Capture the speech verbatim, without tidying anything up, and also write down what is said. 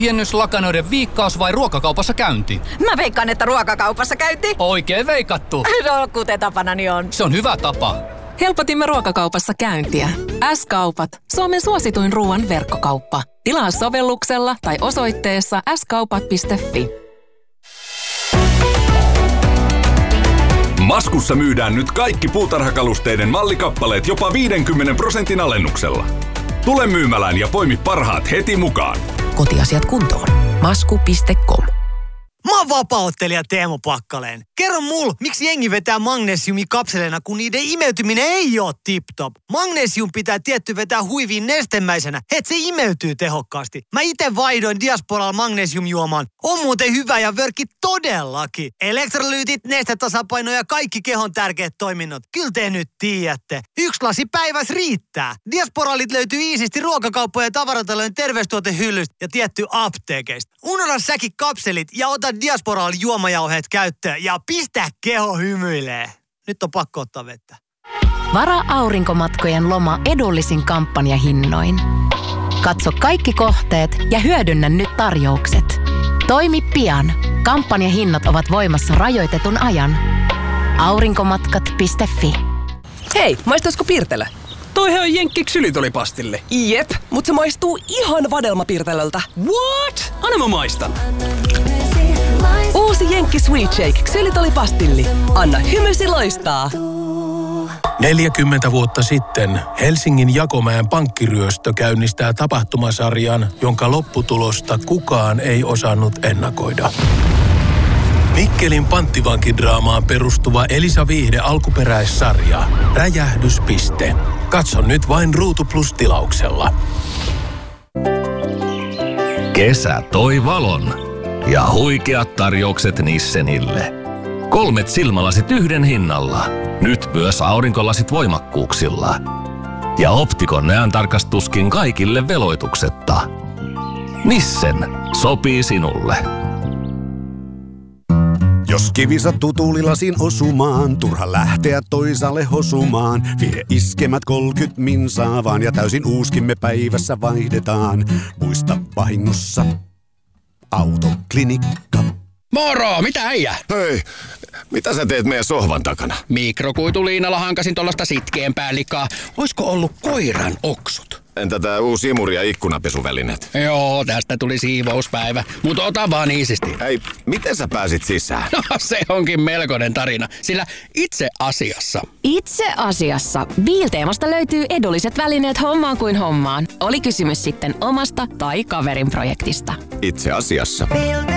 Lakanoiden viikkaus vai ruokakaupassa käynti? Mä veikkaan, että ruokakaupassa käynti. Oikein veikattu. No, kuten tapanani on. Se on hyvä tapa. Helpotimme ruokakaupassa käyntiä. S-kaupat. Suomen suosituin ruoan verkkokauppa. Tilaa sovelluksella tai osoitteessa s kaupat piste f i. Maskussa myydään nyt kaikki puutarhakalusteiden mallikappaleet jopa viidenkymmenen prosentin alennuksella. Tule myymälään ja poimi parhaat heti mukaan. Kotiasiat kuntoon. masku piste com. Mä oon vapaa-ottelija Teemu Pakkaleen. Kerro mul, miksi jengi vetää magnesiumikapseleina, kun niiden imeytyminen ei oo tip-top. Magnesium pitää tietty vetää huiviin nestemäisenä, et se imeytyy tehokkaasti. Mä ite vaihdoin Diasporalla magnesiumjuomaan. On muuten hyvä ja vörkki todellakin. Elektrolyytit, nestetasapaino ja kaikki kehon tärkeät toiminnot. Kyllä te nyt tiedätte. Yksi lasi päiväs riittää. Diasporalit löytyy iisisti ruokakauppojen ja tavaratalojen terveystuotehyllystä ja tietty apteekeista. Unohda säkin kapselit ja ota Diasporal juomajauheet käyttöön ja pistä keho hymyilee. Nyt on pakko ottaa vettä. Varaa aurinkomatkojen loma edullisin kampanjahinnoin. Katso kaikki kohteet ja hyödynnä nyt tarjoukset. Toimi pian. Kampanjahinnat ovat voimassa rajoitetun ajan. aurinkomatkat piste f i. Hei, maistaisiko Pirtelö? Toihan on jenkki ksylitolipastille. Jep, mutta se maistuu ihan vadelmapirtelöltä. What? Anna mä maistan. Uusi Jenkki Sweet Shake ksylitolipastilli. Anna hymysi loistaa. neljäkymmentä vuotta sitten Helsingin Jakomäen pankkiryöstö käynnistää tapahtumasarjan, jonka lopputulosta kukaan ei osannut ennakoida. Mikkelin panttivankidraamaan perustuva Elisa Viihde alkuperäissarja. Räjähdyspiste. Katso nyt vain Ruutu Plus -tilauksella. Kesä toi valon ja huikeat tarjoukset Nissenille. Kolmet silmälasit yhden hinnalla. Nyt myös aurinkolasit voimakkuuksilla. Ja Optikon näöntarkastuskin kaikille veloituksetta. Nissen sopii sinulle. Jos kivi sattuu tuulilasin osumaan, turha lähteä toisaalle hosumaan. Vie iskemät kolkyt minsaa vaan ja täysin uuskimme päivässä vaihdetaan. Muista vahingossa Autoklinikka. Moro, mitä äijä? Hei, mitä sä teet meidän sohvan takana? Mikrokuituliinalla hankasin tollasta sitkeämpää likaa. Oisko ollut koiran oksut? Entä tää uusi imuri- ja ikkunapesuvälineet? Joo, tästä tuli siivouspäivä, mutta ota vaan iisisti. Hei, miten sä pääsit sisään? No se onkin melkoinen tarina, sillä itse asiassa. Itse asiassa Biilteemasta löytyy edulliset välineet hommaan kuin hommaan. Oli kysymys sitten omasta tai kaverin projektista. Itse asiassa.